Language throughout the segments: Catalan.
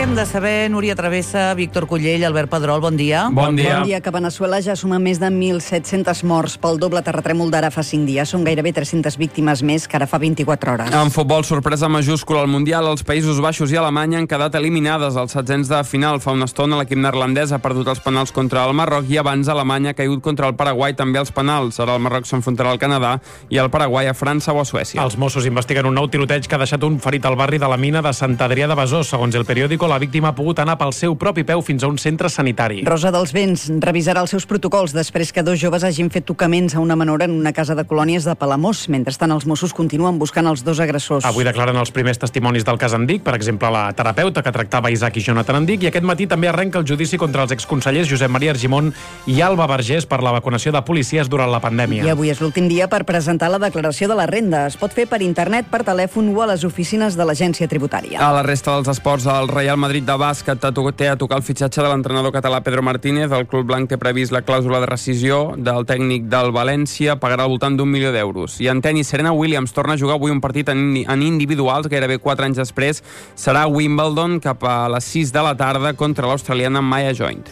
hem de saber, Núria Travessa, Víctor Cullell, Albert Pedrol, bon dia. Bon dia. Bon dia, que Veneçuela ja suma més de 1.700 morts pel doble terratrèmol d'ara fa 5 dies. Són gairebé 300 víctimes més que ara fa 24 hores. En futbol, sorpresa majúscula al Mundial. Els Països Baixos i Alemanya han quedat eliminades als setzents de final. Fa una estona l'equip neerlandès ha perdut els penals contra el Marroc i abans Alemanya ha caigut contra el Paraguai també els penals. Ara el Marroc s'enfrontarà al Canadà i el Paraguai a França o a Suècia. Els Mossos investiguen un nou tiroteig que ha deixat un ferit al barri de la mina de Sant Adrià de Besòs. Segons El Periódico, la víctima ha pogut anar pel seu propi peu fins a un centre sanitari. Rosa dels Vents revisarà els seus protocols després que 2 joves hagin fet tocaments a una menor en una casa de colònies de Palamós. Mentrestant, els Mossos continuen buscant els 2 agressors. Avui declaren els primers testimonis del cas Andic, per exemple, la terapeuta que tractava Isaac i Jonathan Andic, i aquest matí també arrenca el judici contra els exconsellers Josep Maria Argimon i Alba Vergés per la vacunació de policies durant la pandèmia. I avui és l'últim dia per presentar la declaració de la renda. Es pot fer per internet, per telèfon o a les oficines de l'Agència Tributària. A la resta dels esports, el Real Madrid de bàsquet té a tocar el fitxatge de l'entrenador català Pedro Martínez. El club blanc té previst la clàusula de rescisió del tècnic del València, pagarà al voltant d'1 milió d'euros. I en tenis, Serena Williams torna a jugar avui un partit en individuals, gairebé 4 anys després. Serà a Wimbledon cap a les 6 de la tarda contra l'australiana Maya Joint.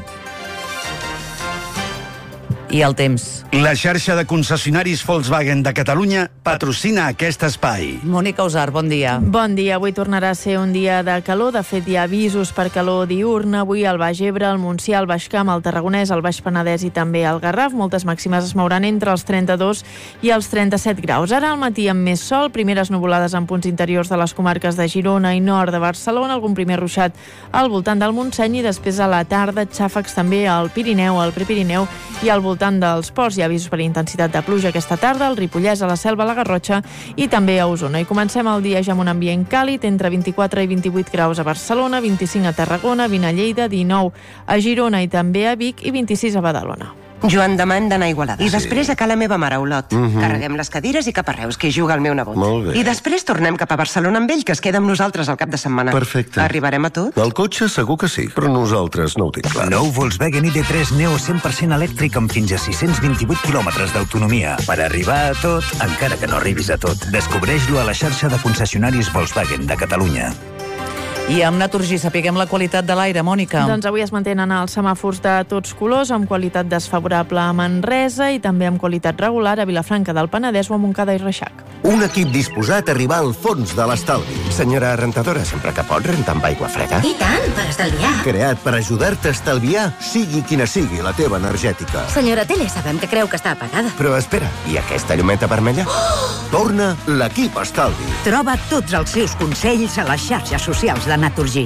I el temps. La xarxa de concessionaris Volkswagen de Catalunya patrocina aquest espai. Mònica Usar, bon dia. Bon dia. Avui tornarà a ser un dia de calor. De fet, hi ha avisos per calor diurna. Avui al Baix Ebre, al Montsià, al Baix Camp, al Tarragonès, al Baix Penedès i també al Garraf. Moltes màximes es mouran entre els 32 i els 37 graus. Ara al matí amb més sol, primeres nuvolades en punts interiors de les comarques de Girona i nord de Barcelona, algun primer ruixat al voltant del Montseny i després a la tarda xàfecs també al Pirineu, al Prepirineu i al voltant dels ports. Hi ha avisos per intensitat de pluja aquesta tarda al Ripollès, a la Selva, a la Garrotxa i també a Osona. I comencem el dia ja amb un ambient càlid, entre 24 i 28 graus a Barcelona, 25 a Tarragona, 20 a Lleida, 19 a Girona i també a Vic i 26 a Badalona. Joan Damant d'anar a Igualada. I després a Cala Meva Mare, a Olot. Carreguem les cadires i cap a Reus, que hi juga el meu nebot. Molt bé. I després tornem cap a Barcelona amb ell, que es queda amb nosaltres al cap de setmana. Perfecte. Arribarem a tot? El cotxe segur que sí, però nosaltres no ho tinc clar. Nou Volkswagen ID3 Neo 100% elèctric amb fins a 628 quilòmetres d'autonomia. Per arribar a tot, encara que no arribis a tot. Descobreix-lo a la xarxa de concessionaris Volkswagen de Catalunya. I amb Naturgy sapiguem la qualitat de l'aire, Mònica. Doncs avui es mantenen els semàfors de tots colors, amb qualitat desfavorable a Manresa i també amb qualitat regular a Vilafranca del Penedès o a Montcada i Reixac. Un equip disposat a arribar al fons de l'estalvi. Senyora rentadora, sempre que pot rentar amb aigua freda. I tant, per estalviar. Creat per ajudar-te a estalviar, sigui quina sigui la teva energètica. Senyora Tele, sabem que creu que està apagada. Però espera, i aquesta llumeta vermella? Torna l'equip estalvi. Troba tots els seus consells a les xarxes socials de Naturgy.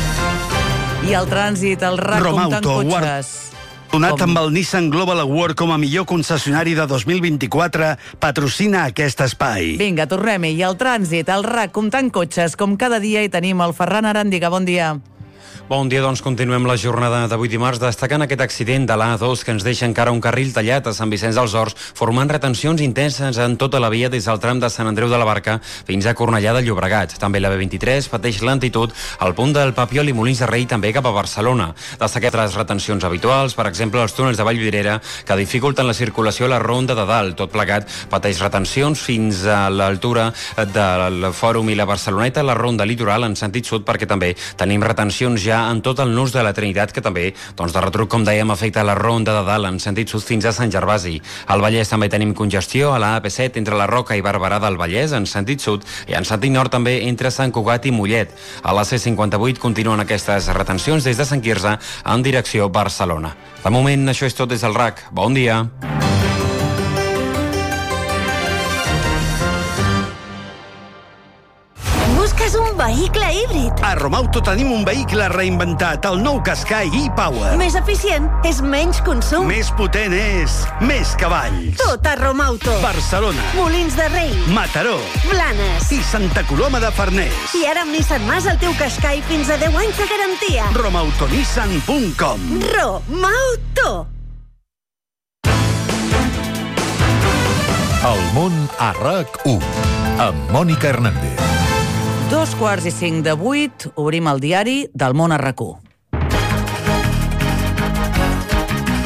I el trànsit, el RAC comptant cotxes. Donat amb el Nissan Global Award com a millor concessionari de 2024, patrocina aquest espai. Vinga, tornem-hi. I el trànsit, el RAC comptant cotxes, com cada dia hi tenim el Ferran Aràndiga. Bon dia. Bon dia, doncs continuem la jornada d'avui dimarts destacant aquest accident de l'A2 que ens deixa encara un carril tallat a Sant Vicenç dels Horts, formant retencions intenses en tota la via des del tram de Sant Andreu de la Barca fins a Cornellà de Llobregat. També la B23 pateix lentitud al punt del Papiol i Molins de Rei també cap a Barcelona. Destaquem les retencions habituals, per exemple, els túnels de Vallvidrera, que dificulten la circulació a la Ronda de Dalt. Tot plegat pateix retencions fins a l'altura del Fòrum i la Barceloneta, la Ronda Litoral en sentit sud, perquè també tenim retencions ja en tot el nus de la Trinitat, que també, de retruc, com dèiem, afecta la Ronda de Dalt en sentit sud fins a Sant Gervasi. Al Vallès també tenim congestió a la AP7 entre la Roca i Barberà del Vallès en sentit sud i en sentit nord també entre Sant Cugat i Mollet. A la C58 continuen aquestes retencions des de Sant Quirze en direcció Barcelona. De moment, això és tot des del RAC. Bon dia. És un vehicle híbrid. A Romauto tenim un vehicle reinventat, el nou Qashqai e-Power. Més eficient és menys consum. Més potent és més cavalls. Tot a Romauto. Barcelona. Molins de Rei. Mataró. Blanes. I Santa Coloma de Farners. I ara amb Nissan Mas el teu Qashqai fins a 10 anys de garantia. Romautonissan.com. Romauto. El món a RAC1 amb Mònica Hernández. 2:45, obrim el diari del món a RAC1.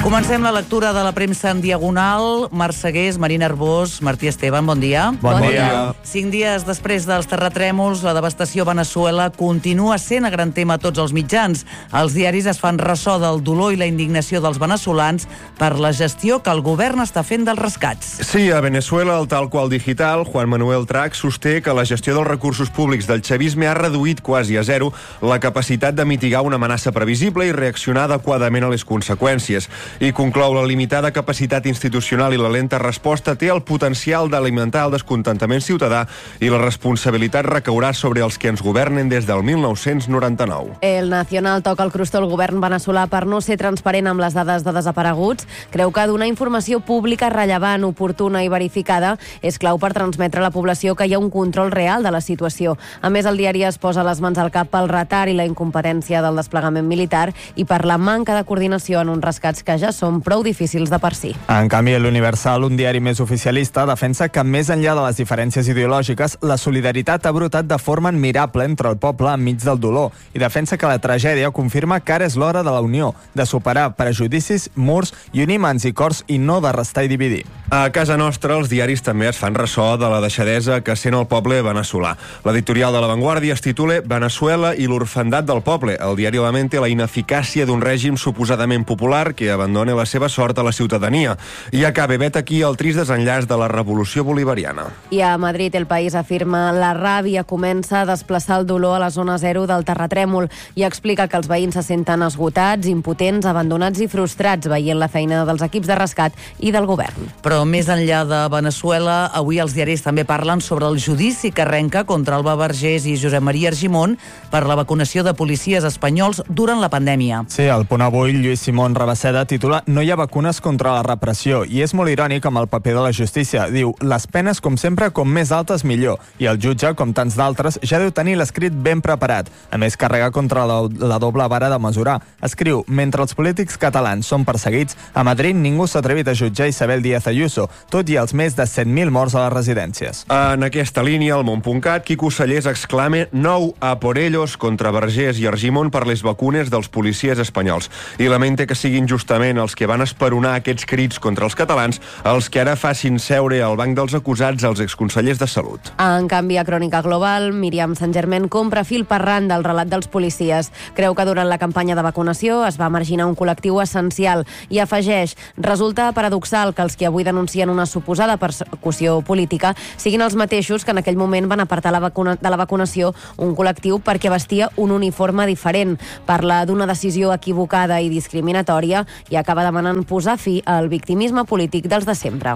Comencem la lectura de la premsa en diagonal. Marc Segués, Marina Arbós, Martí Esteban, bon dia. Bon dia. 5 dies després dels terratrèmols, la devastació a Veneçuela continua sent a gran tema a tots els mitjans. Els diaris es fan ressò del dolor i la indignació dels veneçolans per la gestió que el govern està fent dels rescats. Sí, a Veneçuela, el tal qual digital, Juan Manuel Trac sosté que la gestió dels recursos públics del chavisme ha reduït quasi a zero la capacitat de mitigar una amenaça previsible i reaccionar adequadament a les conseqüències. I conclou, la limitada capacitat institucional i la lenta resposta té el potencial d'alimentar el descontentament ciutadà i la responsabilitat recaurà sobre els que ens governen des del 1999. El Nacional toca el crostó al govern veneçolà per no ser transparent amb les dades de desapareguts. Creu que donar informació pública rellevant, oportuna i verificada és clau per transmetre a la població que hi ha un control real de la situació. A més, el diari es posa les mans al cap pel retard i la incompetència del desplegament militar i per la manca de coordinació en uns rescats que ja són prou difícils de per si. En canvi, l'Universal, un diari més oficialista, defensa que més enllà de les diferències ideològiques, la solidaritat ha brotat de forma admirable entre el poble enmig del dolor i defensa que la tragèdia confirma que ara és l'hora de la unió, de superar prejudicis, murs i unir mans i cors i no de restar i dividir. A casa nostra, els diaris també es fan ressò de la deixadesa que sent el poble veneçolà. L'editorial de La Vanguardia es titula Veneçuela i l'orfandat del poble. El diari lamenta la ineficàcia d'un règim suposadament popular que abandona la seva sort a la ciutadania. I acaba, vet aquí el trist desenllaç de la revolució bolivariana. I a Madrid, El País afirma la ràbia comença a desplaçar el dolor a la zona zero del terratrèmol i explica que els veïns se senten esgotats, impotents, abandonats i frustrats veient la feina dels equips de rescat i del govern. Però més enllà de Veneçuela, avui els diaris també parlen sobre el judici que arrenca contra Alba Vergés i Josep Maria Argimon per la vacunació de policies espanyols durant la pandèmia. Sí, al Punt Avui, Lluís Simón Rabaseda titula No hi ha vacunes contra la repressió i és molt irònic amb el paper de la justícia. Diu, les penes, com sempre, com més altes millor. I el jutge, com tants d'altres, ja deu tenir l'escrit ben preparat. A més, carrega contra la doble vara de mesurar. Escriu, mentre els polítics catalans són perseguits, a Madrid ningú s'ha atrevit a jutjar Isabel Díaz Ayuso, tot i els més de 100.000 morts a les residències. En aquesta línia, al Món.cat, Quico Sallés exclama nou a por ellos contra Vergés i Argimon per les vacunes dels policies espanyols i lamenta que siguin justament els que van esperonar aquests crits contra els catalans els que ara facin seure al banc dels acusats als exconsellers de Salut. En canvi, a Crònica Global, Míriam Saint-Germain compra fil per ran del relat dels policies. Creu que durant la campanya de vacunació es va marginar un col·lectiu essencial i afegeix, resulta paradoxal que els que avui denuncien una suposada persecució política siguin els mateixos que en aquell moment van apartar de la vacunació un col·lectiu perquè vestia un uniforme diferent. Parla d'una decisió equivocada i discriminatòria i acaba demanant posar fi al victimisme polític dels de sempre.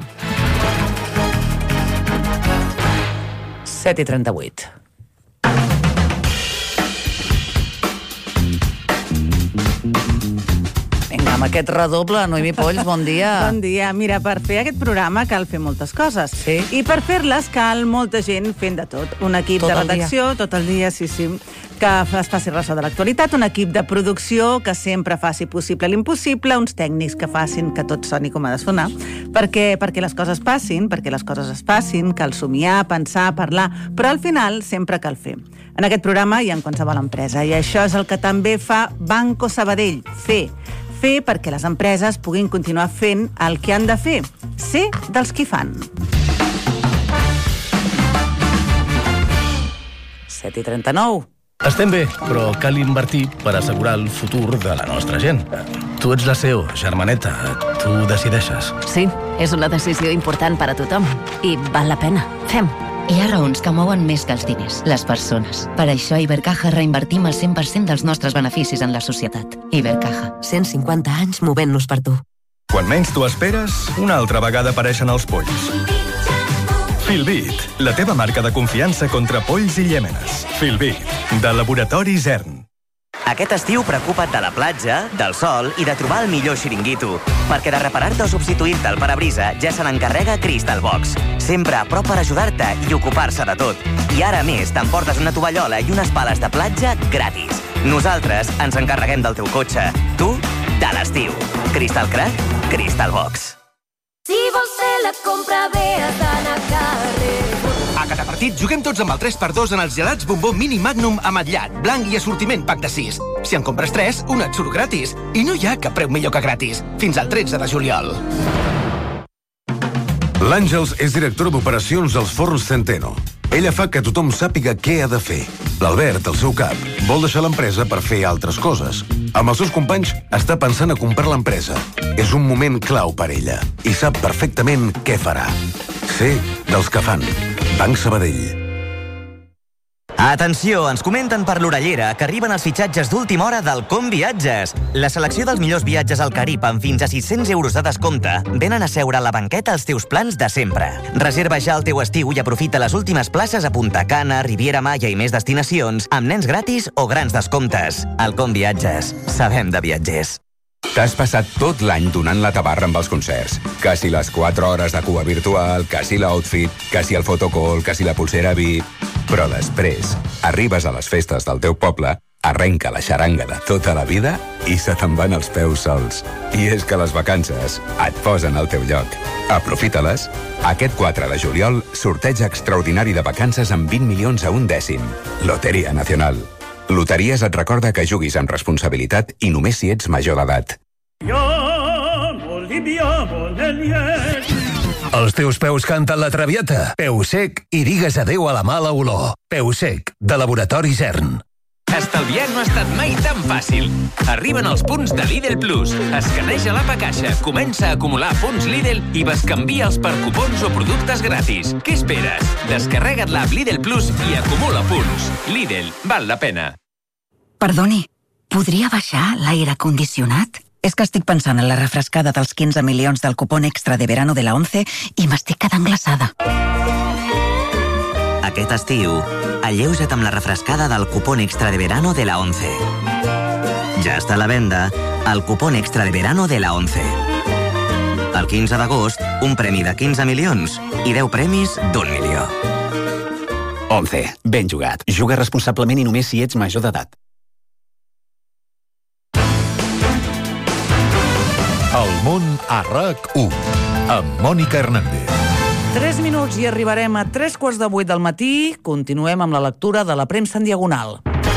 7:38. Vinga, amb aquest redoble, Noemi Polls, bon dia. Bon dia. Mira, per fer aquest programa cal fer moltes coses. Sí. I per fer-les cal molta gent fent de tot. Un equip de redacció, tot el dia, sí, que es faci ressò de l'actualitat, un equip de producció que sempre faci possible l'impossible, uns tècnics que facin que tot soni com ha de sonar, perquè les coses passin, perquè les coses es passin, cal somiar, pensar, parlar, però al final sempre cal fer. En aquest programa hi ha en qualsevol empresa, i això és el que també fa Banco Sabadell, fer perquè les empreses puguin continuar fent el que han de fer, ser dels qui fan. 7:39. Estem bé, però cal invertir per assegurar el futur de la nostra gent. Tu ets la CEO, germaneta, tu decideixes. Sí, és una decisió important per a tothom i val la pena. Fem. Hi ha raons que mouen més que els diners, les persones. Per això a Ibercaja reinvertim el 100% dels nostres beneficis en la societat. Ibercaja, 150 anys movent-nos per tu. Quan menys t'ho esperes, una altra vegada apareixen els polls. Filbit, la teva marca de confiança contra polls i llèmenes. Filbit, de Laboratori Zern. Aquest estiu preocupa't de la platja, del sol i de trobar el millor xiringuito. Perquè de reparar-te o substituir-te el parabrisa ja se n'encarrega Crystal Box. Sempre a prop per ajudar-te i ocupar-se de tot. I ara a més t'emportes una tovallola i unes pales de platja gratis. Nosaltres ens encarreguem del teu cotxe. Tu, de l'estiu. Crystal Crack, Crystal Box. Si vols fer la compra bé has d'anar a carrer. A cada partit juguem tots amb el 3x2 en els gelats Bombó Mini Magnum ametllat, blanc i assortiment pack de 6. Si en compres 3, un et surt gratis. I no hi ha cap preu millor que gratis. Fins al 13 de juliol. L'Àngels és director d'operacions dels forns Centeno. Ella fa que tothom sàpiga què ha de fer. L'Albert, el seu cap, vol deixar l'empresa per fer altres coses. Amb els seus companys està pensant a comprar l'empresa. És un moment clau per ella i sap perfectament què farà. Ser dels que fan. Banc Sabadell. Atenció, ens comenten per l'orellera que arriben els fitxatges d'última hora del Com Viatges. La selecció dels millors viatges al Carib amb fins a 600 euros de descompte venen a seure a la banqueta els teus plans de sempre. Reserva ja el teu estiu i aprofita les últimes places a Punta Cana, Riviera Maya i més destinacions amb nens gratis o grans descomptes. El Com Viatges. Sabem de viatgers. T'has passat tot l'any donant la tabarra amb els concerts. Que si les 4 hores de cua virtual, que si l'outfit, que si el photocall, que si la pulsera VIP... Però després, arribes a les festes del teu poble, arrenca la xaranga de tota la vida i se te'n van els peus sols. I és que les vacances et posen al teu lloc. Aprofita-les. Aquest 4 de juliol, sorteig extraordinari de vacances amb 20 milions a un dècim. Loteria Nacional. Loteries et recorda que juguis amb responsabilitat i només si ets major d'edat. Els teus peus canten la Traviata. Peu sec i digues adeu a la mala olor. Peu sec, de Laboratori Zern. Estalviar no ha estat mai tan fàcil. Arriben els punts de Lidl Plus. Escaneja l'app a caixa, comença a acumular punts Lidl i bescanvia'ls per cupons o productes gratis. Què esperes? Descarrega't l'app Lidl Plus i acumula punts. Lidl, val la pena. Perdoni, podria baixar l'aire condicionat? És que estic pensant en la refrescada dels 15 milions del cupón extra de verano de la 11 i m'estic quedant glaçada. Aquest estiu, alleuja't amb la refrescada del cupón extra de verano de la 11. Ja està a la venda el cupón extra de verano de la 11. El 15 d'agost, un premi de 15 milions i 10 premis d'1 milió. 11. Ben jugat. Juga responsablement i només si ets major d'edat. El món a RAC1 amb Mònica Hernández. 3 minuts i arribarem a 7:45 del matí. Continuem amb la lectura de la premsa en diagonal.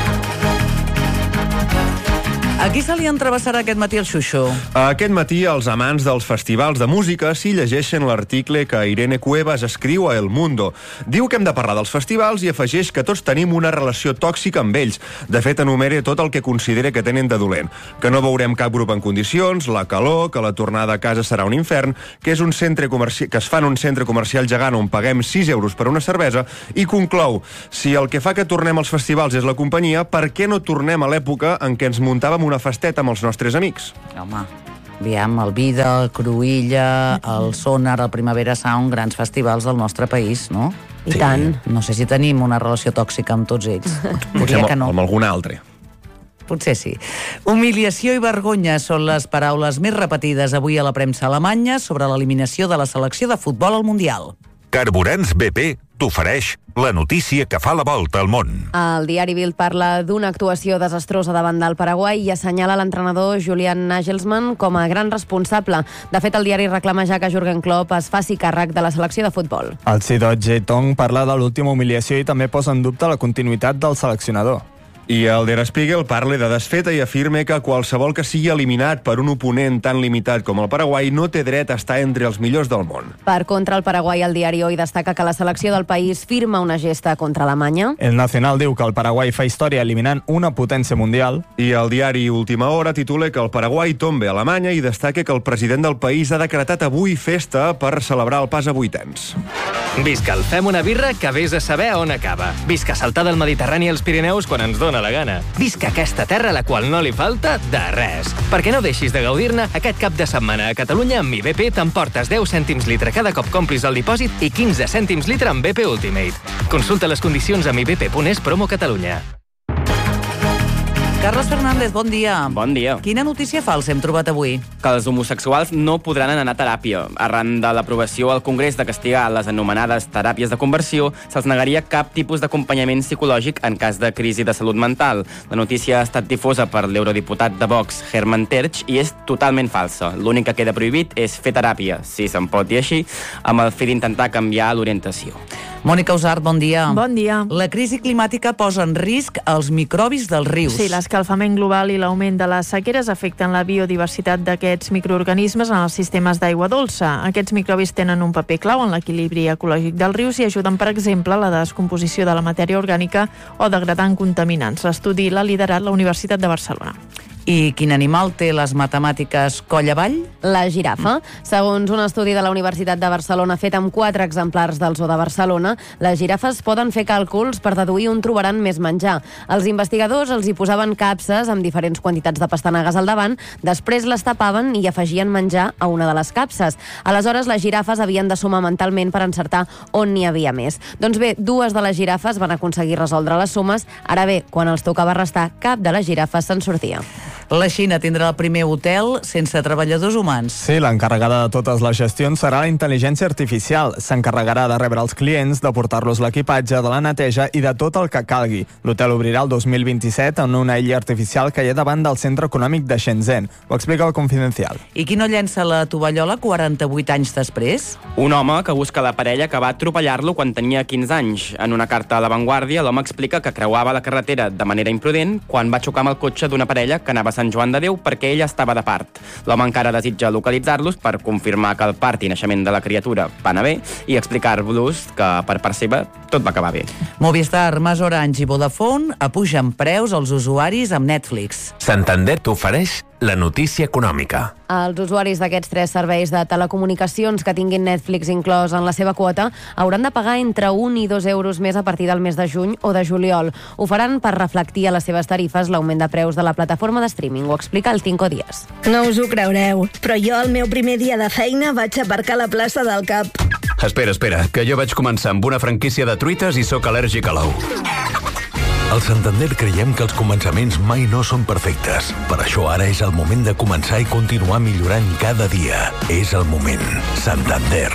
A qui se li entrevessarà aquest matí el Xuxo? Aquest matí els amants dels festivals de música s'hi llegeixen l'article que Irene Cuevas escriu a El Mundo. Diu que hem de parlar dels festivals i afegeix que tots tenim una relació tòxica amb ells. De fet, enumera tot el que considera que tenen de dolent. Que no veurem cap grup en condicions, la calor, que la tornada a casa serà un infern, que és un centre que es fa en un centre comercial gegant on paguem 6 euros per una cervesa, i conclou: si el que fa que tornem als festivals és la companyia, per què no tornem a l'època en què ens muntàvem una festeta amb els nostres amics? Home, aviam, el Vida, el Cruïlla, el Sonar, el Primavera Sound, grans festivals del nostre país, no? I tant. No sé si tenim una relació tòxica amb tots ells. Potser que no. amb algun altre. Potser sí. Humiliació i vergonya són les paraules més repetides avui a la premsa alemanya sobre l'eliminació de la selecció de futbol al Mundial. Carburants BP t'ofereix la notícia que fa la volta al món. El diari Bild parla d'una actuació desastrosa davant del Paraguai i assenyala l'entrenador Julian Nagelsmann com a gran responsable. De fet, el diari reclama ja que Jürgen Klopp es faci càrrec de la selecció de futbol. El Süddeutsche Zeitung parla de l'última humiliació i també posa en dubte la continuïtat del seleccionador. I el Der Spiegel parla de desfeta i afirma que qualsevol que sigui eliminat per un oponent tan limitat com el Paraguai no té dret a estar entre els millors del món. Per contra el Paraguai, el diari Hoy destaca que la selecció del país firma una gesta contra Alemanya. El Nacional diu que el Paraguai fa història eliminant una potència mundial. I el diari Última Hora titula que el Paraguai tomba a Alemanya i destaca que el president del país ha decretat avui festa per celebrar el pas a vuitens. Visca el Fem una birra que vés a saber on acaba. Visca saltar del Mediterrani als Pirineus quan ens dona la gana. Visca aquesta terra a la qual no li falta de res. Perquè no deixis de gaudir-ne, aquest cap de setmana a Catalunya amb IBP t'emportes 10 cèntims litre cada cop complis el dipòsit i 15 cèntims litre amb BP Ultimate. Consulta les condicions amb ibp.es promo Catalunya. Carles Fernández, bon dia. Bon dia. Quina notícia falsa hem trobat avui? Que els homosexuals no podran anar a teràpia. Arran de l'aprovació al Congrés de castigar les anomenades teràpies de conversió, se'ls negaria cap tipus d'acompanyament psicològic en cas de crisi de salut mental. La notícia ha estat difosa per l'eurodiputat de Vox, Hermann Tertsch, i és totalment falsa. L'únic que queda prohibit és fer teràpia, si se'n pot dir així, amb el fi d'intentar canviar l'orientació. Mònica Usart, bon dia. Bon dia. La crisi climàtica posa en risc els microbis dels rius. Sí, l'escalfament global i l'augment de les sequeres afecten la biodiversitat d'aquests microorganismes en els sistemes d'aigua dolça. Aquests microbis tenen un paper clau en l'equilibri ecològic dels rius i ajuden, per exemple, a la descomposició de la matèria orgànica o degradant contaminants. L'estudi l'ha liderat la Universitat de Barcelona. I quin animal té les matemàtiques coll avall? La girafa. Segons un estudi de la Universitat de Barcelona fet amb 4 exemplars del Zoo de Barcelona, les girafes poden fer càlculs per deduir on trobaran més menjar. Els investigadors els hi posaven capses amb diferents quantitats de pastanagues al davant, després les tapaven i afegien menjar a una de les capses. Aleshores, les girafes havien de sumar mentalment per encertar on n'hi havia més. Doncs bé, 2 de les girafes van aconseguir resoldre les sumes. Ara bé, quan els tocava restar, cap de les girafes se'n sortia. La Xina tindrà el primer hotel sense treballadors humans. Sí, l'encarregada de totes les gestions serà la intel·ligència artificial. S'encarregarà de rebre els clients, de portar-los l'equipatge, de la neteja i de tot el que calgui. L'hotel obrirà el 2027 en una illa artificial que hi ha davant del centre econòmic de Shenzhen. Ho explica el Confidencial. I qui no llença la tovallola 48 anys després? Un home que busca la parella que va atropellar-lo quan tenia 15 anys. En una carta a La Vanguardia, l'home explica que creuava la carretera de manera imprudent quan va xocar amb el cotxe d'una parella que anava a Sant Joan de Déu perquè ella estava de part. L'home encara desitja localitzar-los per confirmar que el part i naixement de la criatura va anar bé i explicar-los que per part seva tot va acabar bé. Movistar, Mas Orange i Vodafone apugen preus als usuaris amb Netflix. Santander t'ofereix la notícia econòmica. Els usuaris d'aquests 3 serveis de telecomunicacions que tinguin Netflix inclòs en la seva quota hauran de pagar entre 1 i 2 euros més a partir del mes de juny o de juliol. Ho faran per reflectir a les seves tarifes l'augment de preus de la plataforma de streaming. Ho explica el Cinco Días. No us ho creureu, però jo el meu primer dia de feina vaig aparcar a la plaça del Cap. Espera, que jo vaig començar amb una franquícia de truites i sóc al·lèrgic a l'ou. Al Santander creiem que els començaments mai no són perfectes. Per això ara és el moment de començar i continuar millorant cada dia. És el moment. Santander.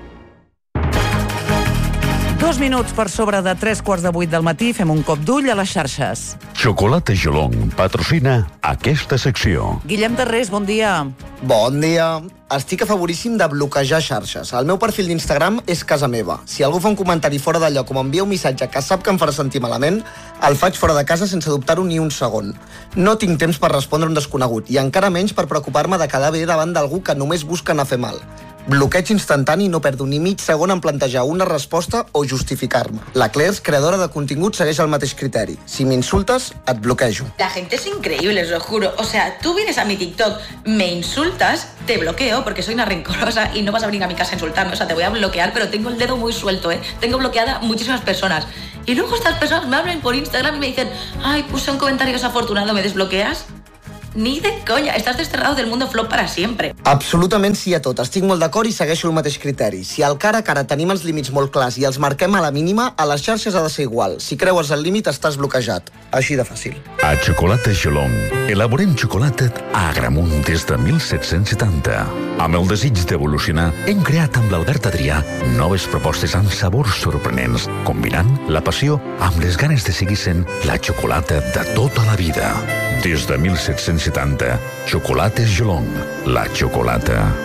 2 minuts per sobre de 3:15 del matí, fem un cop d'ull a les xarxes. Xocolata Geelong patrocina aquesta secció. Guillem Tarrés, bon dia. Bon dia. Estic a favoríssim de bloquejar xarxes. El meu perfil d'Instagram és casa meva. Si algú fa un comentari fora de lloc o m'envia un missatge que sap que em farà sentir malament, el faig fora de casa sense dubtar-ho ni un segon. No tinc temps per respondre un desconegut i encara menys per preocupar-me de quedar bé davant d'algú que només busca anar a fer mal. Bloqueig instantani i no perdo ni mig segon en plantejar una resposta o justificar-me. La Claire, creadora de contingut, segueix el mateix criteri. Si m'insultes, et bloquejo. La gente es increíble, os lo juro. O sea, tú vienes a mi TikTok, me insultas, te bloqueo porque soy una rencorosa y no vas a venir a mi casa a insultarme. O sea, te voy a bloquear, pero tengo el dedo muy suelto, ¿eh? Tengo bloqueada muchísimas personas. Y luego estas personas me hablan por Instagram y me dicen, ay, puse un comentario desafortunado, ¿me desbloqueas? Ni de conya, estàs desterrado del mundo flop para siempre. Absolutament sí a tot, estic molt d'acord i segueixo el mateix criteri. Si al cara a cara tenim els límits molt clars i els marquem a la mínima, a les xarxes ha de ser igual. Si creues el límit estàs bloquejat. Així de fàcil. A Xocolata Geelong elaborem xocolata a Agramunt des de 1770. Amb el desig d'evolucionar, hem creat amb l'Albert Adrià noves propostes amb sabors sorprenents, combinant la passió amb les ganes de seguir sent la xocolata de tota la vida. Des de 1770, Xocolates Geelong. La xocolata.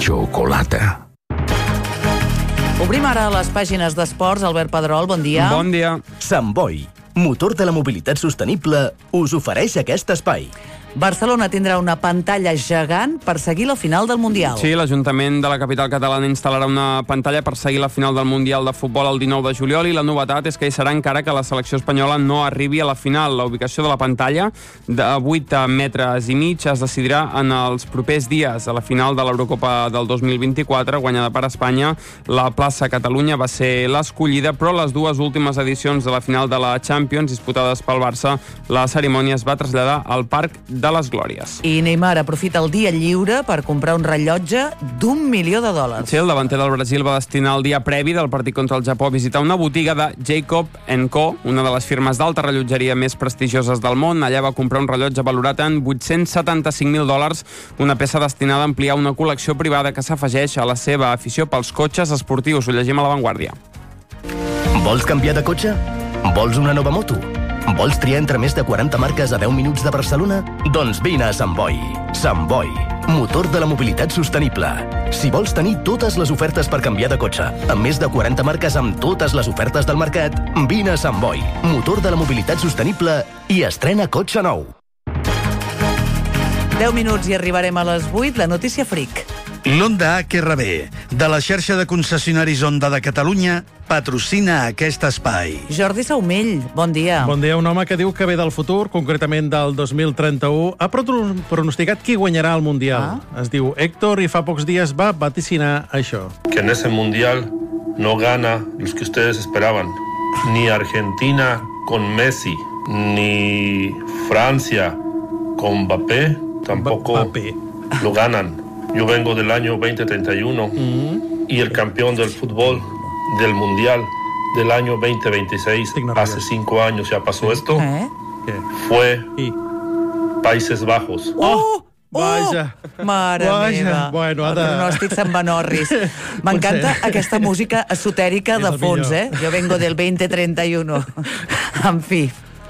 Obrim ara les pàgines d'esports. Albert Pedrol, bon dia. Bon dia. Sant Boi, motor de la mobilitat sostenible, us ofereix aquest espai. Barcelona tindrà una pantalla gegant per seguir la final del Mundial. Sí, l'Ajuntament de la capital catalana instal·larà una pantalla per seguir la final del Mundial de Futbol el 19 de juliol i la novetat és que hi serà encara que la selecció espanyola no arribi a la final. La ubicació de la pantalla, de 8 metres i mig, es decidirà en els propers dies. A la final de l'Eurocopa del 2024, guanyada per Espanya, la plaça Catalunya va ser l'escollida, però les 2 últimes edicions de la final de la Champions, disputades pel Barça, la cerimònia es va traslladar al Parc de les Glòries. I Neymar aprofita el dia lliure per comprar un rellotge d'$1 milió. Sí, el davanter del Brasil va destinar el dia previ del partit contra el Japó a visitar una botiga de Jacob & Co., una de les firmes d'alta rellotgeria més prestigioses del món. Allà va comprar un rellotge valorat en $875.000, una peça destinada a ampliar una col·lecció privada que s'afegeix a la seva afició pels cotxes esportius. Ho llegim a La Vanguardia. Vols canviar de cotxe? Vols una nova moto? Vols triar entre més de 40 marques a 10 minuts de Barcelona? Doncs vine a Sant Boi. Sant Boi, motor de la mobilitat sostenible. Si vols tenir totes les ofertes per canviar de cotxe, amb més de 40 marques amb totes les ofertes del mercat, vine a Sant Boi, motor de la mobilitat sostenible, i estrena cotxe nou. 10 minuts i arribarem a les 8, la notícia fric. L'Honda HRB, de la xarxa de concessionaris Honda de Catalunya, patrocina aquest espai. Jordi Saumell, bon dia. Bon dia. Un home que diu que ve del futur, concretament del 2031, ha pronosticat qui guanyarà el Mundial. Es diu Héctor i fa pocs dies va vaticinar això. Que en ese Mundial no gana los que ustedes esperaban. Ni Argentina con Messi, ni Francia con Mbappé, tampoco lo ganan. Yo vengo del año 2031 y el campeón del fútbol del Mundial del año 2026, hace 5 años ya pasó esto, fue Países Bajos. Vaja. Mare meva. Bueno, el pronòstic se'n va Norris. M'encanta aquesta música esotèrica de fons, Jo vengo del 2031. En fi.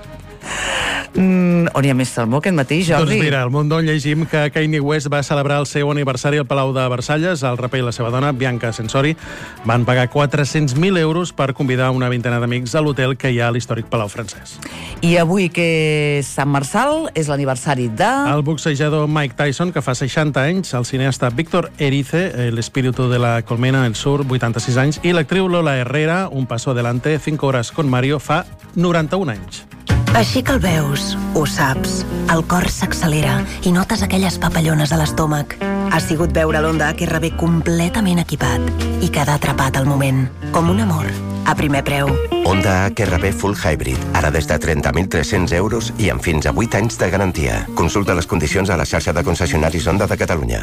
On hi ha més salmó aquest matí, Jordi? Doncs mira, al Mundo llegim que Kanye West va celebrar el seu aniversari al Palau de Versalles. El raper i la seva dona, Bianca Censori, van pagar 400.000 euros per convidar una vintena d'amics a l'hotel que hi ha a l'històric Palau francès. I avui, que és Sant Marçal, és l'aniversari de... El boxejador Mike Tyson, que fa 60 anys, el cineasta Víctor Erice, l'espíritu de la colmena del sur, 86 anys, i l'actriu Lola Herrera, un paso adelante, 5 horas con Mario, fa 91 anys. Així que el veus, ho saps, el cor s'accelera i notes aquelles papallones a l'estómac. Ha sigut veure l'Honda HRB completament equipat i quedar atrapat al moment, com un amor, a primer preu. Honda HRB Full Hybrid, ara des de 30.300 euros i amb fins a 8 anys de garantia. Consulta les condicions a la xarxa de concessionaris Honda de Catalunya.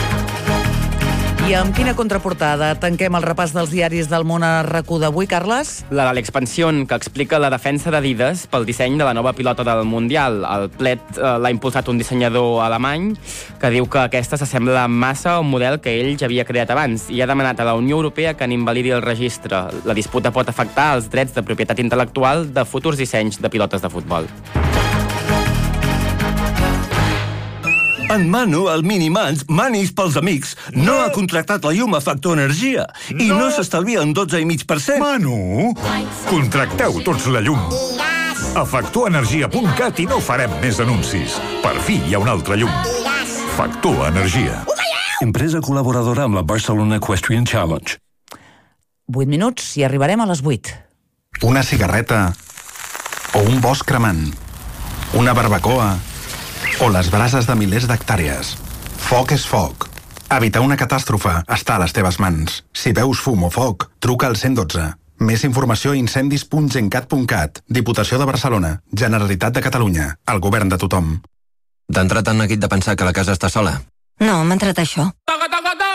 I amb quina contraportada tanquem el repàs dels diaris del món a RAC1 d'avui, Carles? La de l'Expansión, que explica la defensa d'Adidas pel disseny de la nova pilota del Mundial. El plet l'ha impulsat un dissenyador alemany que diu que aquesta s'assembla massa a un model que ell ja havia creat abans i ha demanat a la Unió Europea que n'invalidi el registre. La disputa pot afectar els drets de propietat intel·lectual de futurs dissenys de pilotes de futbol. En Manu, el Minimans, Manis pels amics, no ha contractat la llum a Factor Energia i no s'estalvia un 12,5%. Manu, contracteu tots la llum. A factorenergia.cat i no farem més anuncis. Per fi hi ha un altre llum. Factor Energia. Empresa col·laboradora amb la Barcelona Equestrian Challenge. 8 minuts i arribarem a les 8. Una cigarreta o un bosc cremant. Una barbacoa o les brases de milers d'hectàrees. Foc és foc. Evitar una catàstrofe està a les teves mans. Si veus fum o foc, truca al 112. Més informació a incendis.gencat.cat. Diputació de Barcelona. Generalitat de Catalunya. El govern de tothom. T'ha entrat en neguit de pensar que la casa està sola? No, m'ha entrat això.